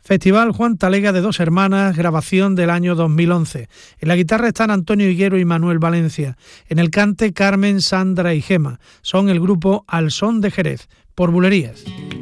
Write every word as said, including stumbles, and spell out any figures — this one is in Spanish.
Festival Juan Talega de Dos Hermanas, grabación del año dos mil once. En la guitarra están Antonio Higuero y Manuel Valencia. En el cante, Carmen, Sandra y Gema. Son el grupo Al Son de Jerez, por Bulerías.